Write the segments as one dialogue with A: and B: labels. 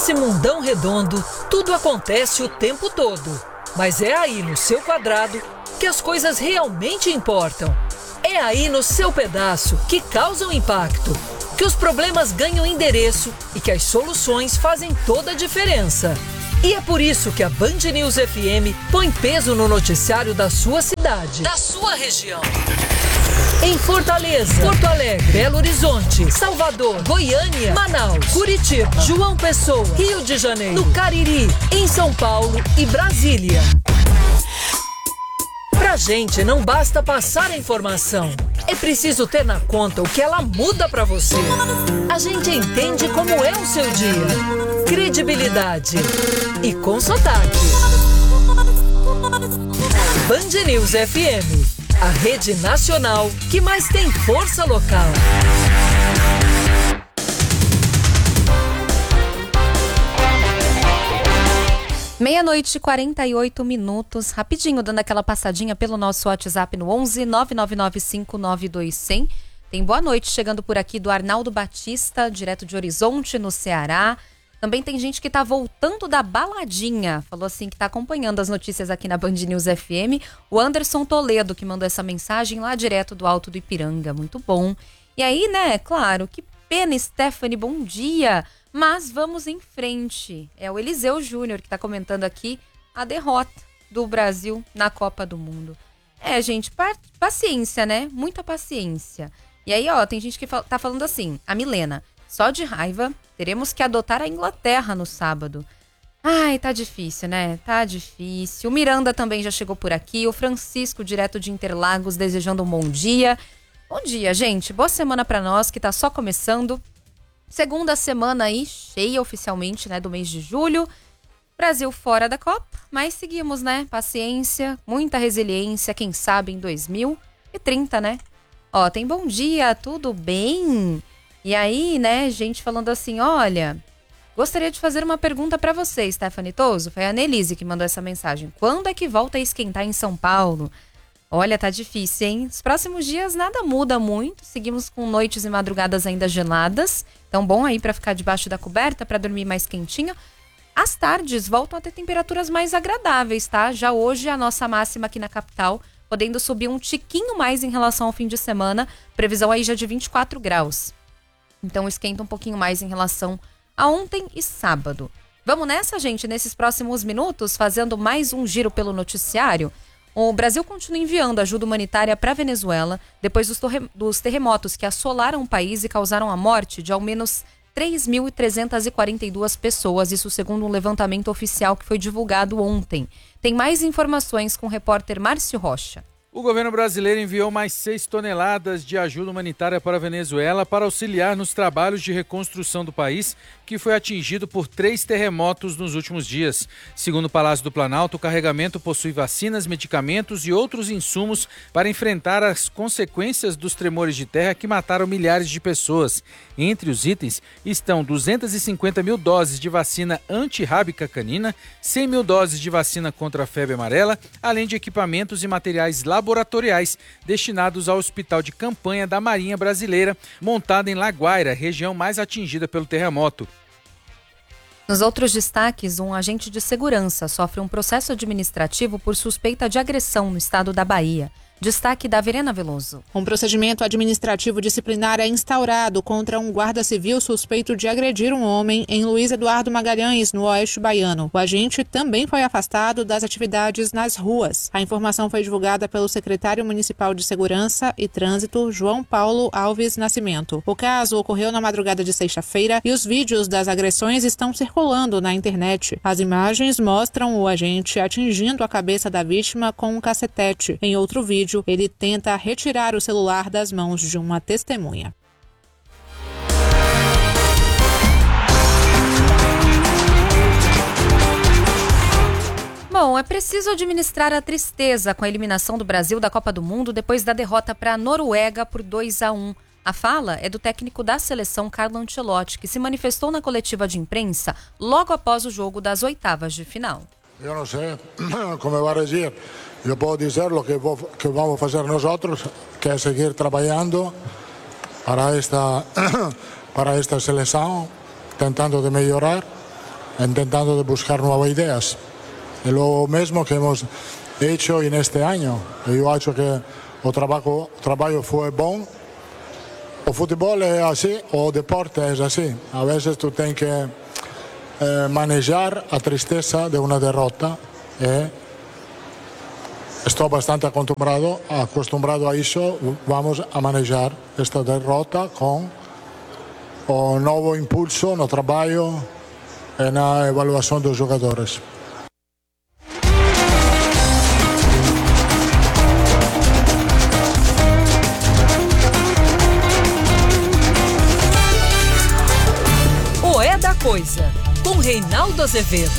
A: Nesse mundão redondo, tudo acontece o tempo todo. Mas é aí no seu quadrado que as coisas realmente importam. É aí no seu pedaço que causam impacto, que os problemas ganham endereço e que as soluções fazem toda a diferença. E é por isso que a Band News FM põe peso no noticiário da sua cidade, da sua região. Em Fortaleza, Porto Alegre, Belo Horizonte, Salvador, Goiânia, Manaus, Curitiba, João Pessoa, Rio de Janeiro, no Cariri, em São Paulo e Brasília. Pra gente não basta passar a informação, é preciso ter na conta o que ela muda pra você. A gente entende como é o seu dia, credibilidade e com sotaque. Band News FM. A rede nacional que mais tem força local.
B: 00:48. Rapidinho, dando aquela passadinha pelo nosso WhatsApp no 11 999592100. Tem boa noite chegando por aqui do Arnaldo Batista, direto de Horizonte, no Ceará. Também tem gente que está voltando da baladinha. Falou assim que está acompanhando as notícias aqui na Band News FM. O Anderson Toledo, que mandou essa mensagem lá direto do Alto do Ipiranga. Muito bom. E aí, né, claro, que pena, Stephanie, bom dia. Mas vamos em frente. É o Eliseu Júnior que está comentando aqui a derrota do Brasil na Copa do Mundo. É, gente, paciência, né? Muita paciência. E aí, ó, tem gente que tá falando assim, a Milena, só de raiva, teremos que adotar a Inglaterra no sábado. Ai, tá difícil, né? Tá difícil. O Miranda também já chegou por aqui. O Francisco, direto de Interlagos, desejando um bom dia. Bom dia, gente. Boa semana pra nós, que tá só começando. Segunda semana aí, cheia oficialmente, né, do mês de julho. Brasil fora da Copa, mas seguimos, né? Paciência, muita resiliência, quem sabe em 2030, né? Ó, tem bom dia, tudo bem? E aí, né, gente falando assim, olha, gostaria de fazer uma pergunta pra você, Stephanie Toso. Foi a Nelise que mandou essa mensagem. Quando é que volta a esquentar em São Paulo? Olha, tá difícil, hein? Os próximos dias nada muda muito. Seguimos com noites e madrugadas ainda geladas. Então, bom aí pra ficar debaixo da coberta, pra dormir mais quentinho. As tardes voltam a ter temperaturas mais agradáveis, tá? Já hoje a nossa máxima aqui na capital, podendo subir um tiquinho mais em relação ao fim de semana. Previsão aí já de 24 graus. Então esquenta um pouquinho mais em relação a ontem e sábado. Vamos nessa, gente, nesses próximos minutos, fazendo mais um giro pelo noticiário. O Brasil continua enviando ajuda humanitária para a Venezuela depois dos terremotos que assolaram o país e causaram a morte de ao menos 3.342 pessoas, isso segundo um levantamento oficial que foi divulgado ontem. Tem mais informações com o repórter Márcio Rocha.
C: O governo brasileiro enviou mais 6 toneladas de ajuda humanitária para a Venezuela para auxiliar nos trabalhos de reconstrução do país, que foi atingido por 3 terremotos nos últimos dias. Segundo o Palácio do Planalto, o carregamento possui vacinas, medicamentos e outros insumos para enfrentar as consequências dos tremores de terra que mataram milhares de pessoas. Entre os itens estão 250 mil doses de vacina antirrábica canina, 100 mil doses de vacina contra a febre amarela, além de equipamentos e materiais laboratoriais destinados ao Hospital de Campanha da Marinha Brasileira, montado em La Guaira, região mais atingida pelo terremoto.
B: Nos outros destaques, um agente de segurança sofre um processo administrativo por suspeita de agressão no estado da Bahia. Destaque da Verena Veloso.
D: Um procedimento administrativo disciplinar é instaurado contra um guarda civil suspeito de agredir um homem em Luiz Eduardo Magalhães, no oeste baiano. O agente também foi afastado das atividades nas ruas. A informação foi divulgada pelo secretário municipal de Segurança e Trânsito, João Paulo Alves Nascimento. O caso ocorreu na madrugada de sexta-feira e os vídeos das agressões estão circulando na internet. As imagens mostram o agente atingindo a cabeça da vítima com um cacetete. Em outro vídeo, ele tenta retirar o celular das mãos de uma testemunha.
B: Bom, é preciso administrar a tristeza com a eliminação do Brasil da Copa do Mundo depois da derrota para a Noruega por 2-1. A fala é do técnico da seleção, Carlo Ancelotti, que se manifestou na coletiva de imprensa logo após o jogo das oitavas de final.
E: Eu não sei como vai dizer. Eu posso dizer o que vamos fazer nós, que é seguir trabalhando para esta seleção, tentando de melhorar intentando de buscar nuevas ideas. Es lo mismo que hemos hecho en este año. Yo acho que el trabajo fue bueno. El fútbol es así, o deporte es así. A veces tú tienes que manejar la tristeza de una derrota. Estoy bastante acostumbrado a eso. Vamos a manejar esta derrota con un nuevo impulso en el trabajo, en la evaluación de los jugadores.
A: O É da Coisa, com Reinaldo Azevedo.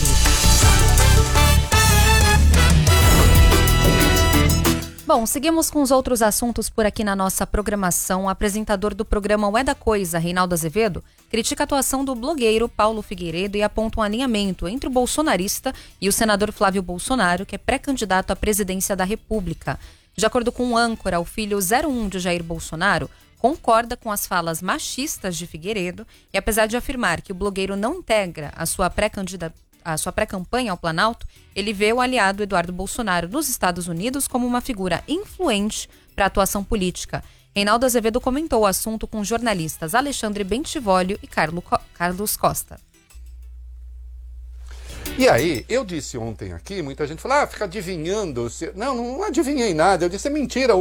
B: Bom, seguimos com os outros assuntos por aqui na nossa programação. O apresentador do programa O É da Coisa, Reinaldo Azevedo, critica a atuação do blogueiro Paulo Figueiredo e aponta um alinhamento entre o bolsonarista e o senador Flávio Bolsonaro, que é pré-candidato à presidência da República. De acordo com o âncora, o filho 01 de Jair Bolsonaro concorda com as falas machistas de Figueiredo e, apesar de afirmar que o blogueiro não integra a sua pré-campanha ao Planalto, ele vê o aliado Eduardo Bolsonaro nos Estados Unidos como uma figura influente para a atuação política. Reinaldo Azevedo comentou o assunto com os jornalistas Alexandre Bentivolio e Carlos Costa.
F: E aí, eu disse ontem aqui, muita gente falou, fica adivinhando. Não adivinhei nada, eu disse, é mentira.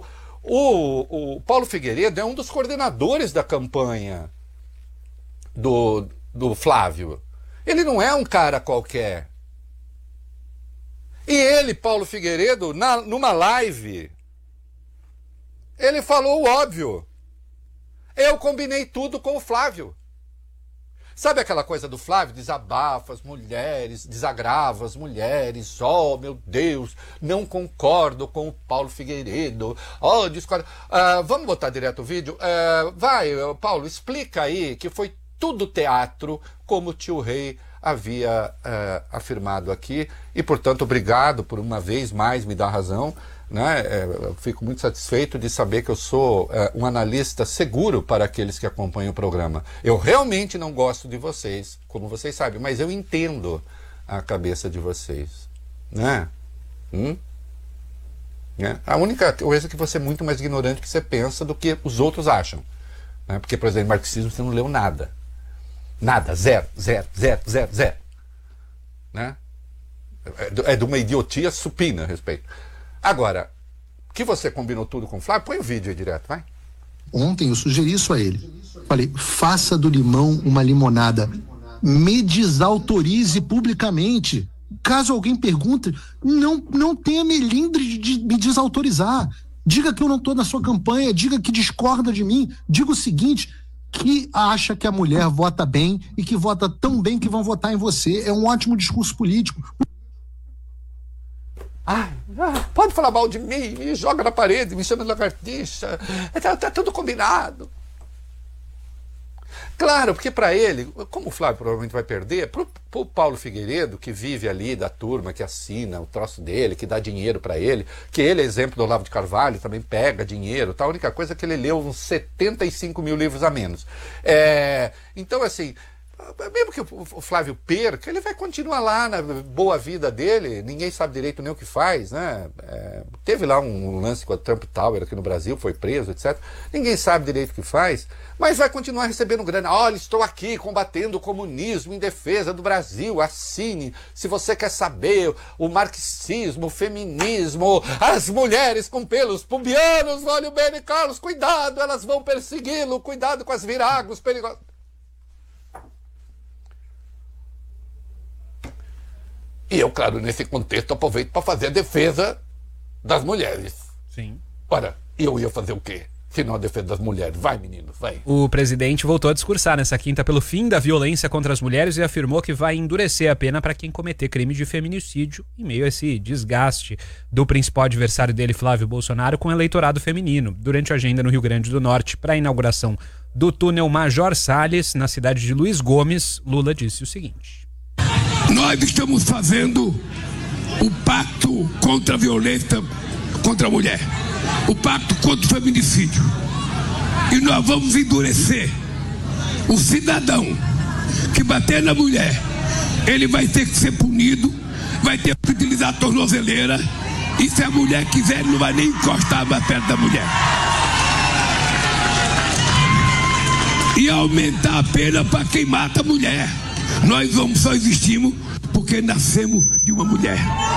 F: O Paulo Figueiredo é um dos coordenadores da campanha do Flávio. Ele não é um cara qualquer. E ele, Paulo Figueiredo, numa live, ele falou o óbvio. Eu combinei tudo com o Flávio. Sabe aquela coisa do Flávio? Desabafa as mulheres, desagrava as mulheres. Oh, meu Deus, não concordo com o Paulo Figueiredo. Oh, discordo. Vamos botar direto o vídeo? Vai, Paulo, explica aí que foi tudo teatro, como o tio Rei havia afirmado aqui. E, portanto, obrigado por uma vez mais me dar razão. Né? Eu fico muito satisfeito de saber que eu sou um analista seguro para aqueles que acompanham o programa. Eu realmente não gosto de vocês, como vocês sabem, mas eu entendo a cabeça de vocês. Né? A única coisa é que você é muito mais ignorante que você pensa do que os outros acham. Né? Porque, por exemplo, marxismo você não leu nada. Nada, zero. Né? É de uma idiotia supina a respeito. Agora, que você combinou tudo com o Flávio, põe o vídeo aí direto, vai.
G: Ontem eu sugeri isso a ele. Falei, faça do limão uma limonada. Me desautorize publicamente. Caso alguém pergunte, não tenha melindre de me desautorizar. Diga que eu não estou na sua campanha, diga que discorda de mim. Diga o seguinte, que acha que a mulher vota bem e que vota tão bem que vão votar em você. É um ótimo discurso político.
F: Pode falar mal de mim, me joga na parede, me chama de lagartixa, tá tudo combinado. Claro, porque para ele, como o Flávio provavelmente vai perder, pro Paulo Figueiredo, que vive ali da turma, que assina o troço dele, que dá dinheiro para ele, que ele é exemplo do Olavo de Carvalho, também pega dinheiro, tá? A única coisa é que ele leu uns 75 mil livros a menos. Então, assim, mesmo que o Flávio perca, ele vai continuar lá na boa vida dele, ninguém sabe direito nem o que faz, né? Teve lá um lance com a Trump Tower aqui no Brasil, foi preso, etc. Ninguém sabe direito o que faz, mas vai continuar recebendo grana. Olha, estou aqui combatendo o comunismo em defesa do Brasil, assine, se você quer saber o marxismo, o feminismo, as mulheres com pelos pubianos, olha o Benny Carlos, cuidado, elas vão persegui-lo, cuidado com as viragos perigosas. E eu, claro, nesse contexto, aproveito para fazer a defesa das mulheres.
H: Sim.
F: Ora, eu ia fazer o quê? Se não a defesa das mulheres. Vai, meninos, vai.
H: O presidente voltou a discursar nessa quinta pelo fim da violência contra as mulheres e afirmou que vai endurecer a pena para quem cometer crime de feminicídio em meio a esse desgaste do principal adversário dele, Flávio Bolsonaro, com o eleitorado feminino. Durante a agenda no Rio Grande do Norte para a inauguração do túnel Major Salles, na cidade de Luiz Gomes, Lula disse o seguinte:
I: nós estamos fazendo o pacto contra a violência contra a mulher, o pacto contra o feminicídio. E nós vamos endurecer o cidadão que bater na mulher, ele vai ter que ser punido, vai ter que utilizar a tornozeleira, e se a mulher quiser, ele não vai nem encostar mais perto da mulher. E aumentar a pena para quem mata a mulher. Nós homens só existimos porque nascemos de uma mulher.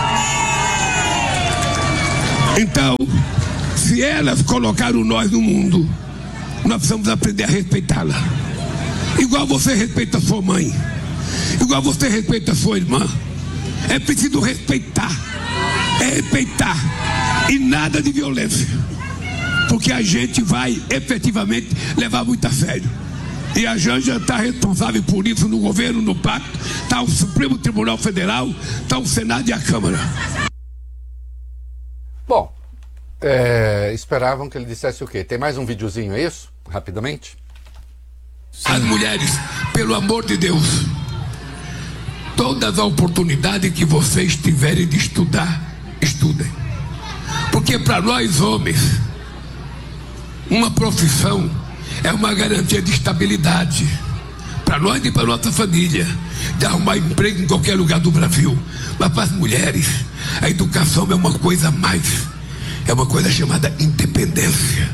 I: Então, se elas colocaram nós no mundo, nós precisamos aprender a respeitá-la. Igual você respeita a sua mãe, igual você respeita a sua irmã. É preciso respeitar. É respeitar. E nada de violência. Porque a gente vai efetivamente levar muito a sério. E a Janja está responsável por isso no governo, no pacto. Está o Supremo Tribunal Federal, está o Senado e a Câmara.
F: Bom, esperavam que ele dissesse o quê? Tem mais um videozinho, é isso? Rapidamente.
I: As mulheres, pelo amor de Deus, todas as oportunidades que vocês tiverem de estudar, estudem. Porque para nós homens, uma profissão é uma garantia de estabilidade para nós e para nossa família, de arrumar emprego em qualquer lugar do Brasil. Mas para as mulheres, a educação é uma coisa a mais, é uma coisa chamada independência.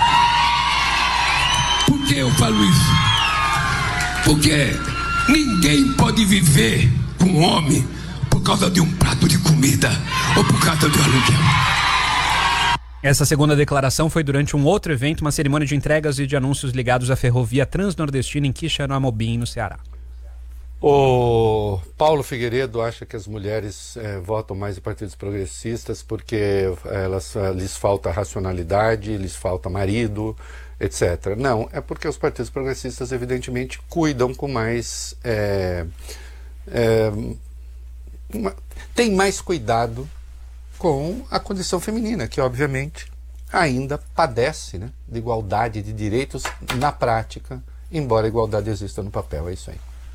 I: Por que eu falo isso? Porque ninguém pode viver com um homem por causa de um prato de comida ou por causa de um aluguel.
H: Essa segunda declaração foi durante um outro evento, uma cerimônia de entregas e de anúncios ligados à ferrovia transnordestina em Quixeramobim, no Ceará.
F: O Paulo Figueiredo acha que as mulheres votam mais em partidos progressistas porque lhes falta racionalidade, lhes falta marido, etc. Não, é porque os partidos progressistas evidentemente cuidam com mais... tem mais cuidado com a condição feminina, que obviamente ainda padece, né, de igualdade de direitos na prática, embora a igualdade exista no papel. É isso aí.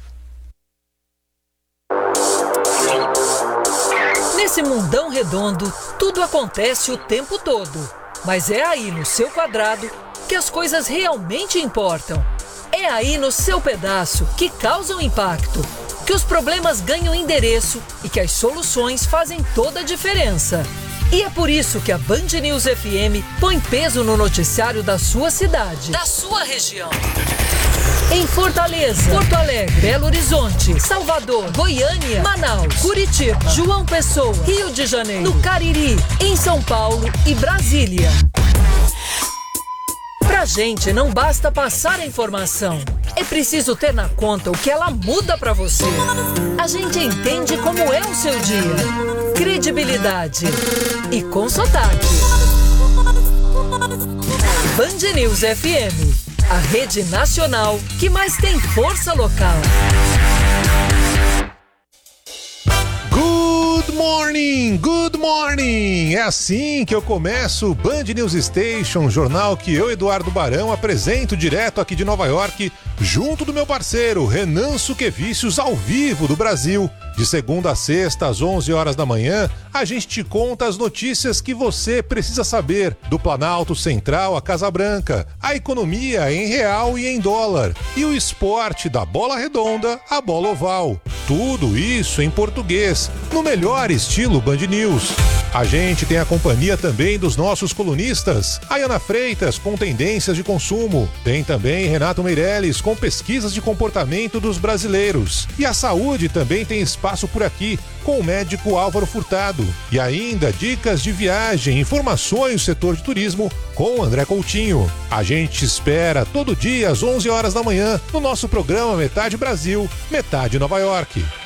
A: Nesse mundão redondo, tudo acontece o tempo todo. Mas é aí no seu quadrado que as coisas realmente importam. É aí no seu pedaço que causam impacto, que os problemas ganham endereço e que as soluções fazem toda a diferença. E é por isso que a Band News FM põe peso no noticiário da sua cidade, da sua região. Em Fortaleza, Porto Alegre, Belo Horizonte, Salvador, Goiânia, Manaus, Curitiba, João Pessoa, Rio de Janeiro, no Cariri, em São Paulo e Brasília. Pra gente não basta passar a informação, é preciso ter na conta o que ela muda pra você. A gente entende como é o seu dia. Credibilidade e com sotaque. Band News FM, a rede nacional que mais tem força local.
J: Good morning! É assim que eu começo o Band News Station, jornal que eu, Eduardo Barão, apresento direto aqui de Nova York, junto do meu parceiro Renan Suquevicius, ao vivo do Brasil. De segunda a sexta, às 11 horas da manhã, a gente te conta as notícias que você precisa saber do Planalto Central à Casa Branca, a economia em real e em dólar, e o esporte da bola redonda à bola oval. Tudo isso em português, no melhor estilo Band News. A gente tem a companhia também dos nossos colunistas, Ayana Freitas com tendências de consumo, tem também Renato Meirelles com pesquisas de comportamento dos brasileiros, e a saúde também tem espaço por aqui com o médico Álvaro Furtado, e ainda dicas de viagem, informações do setor de turismo com o André Coutinho. A gente espera todo dia às 11 horas da manhã no nosso programa Metade Brasil, Metade Nova York.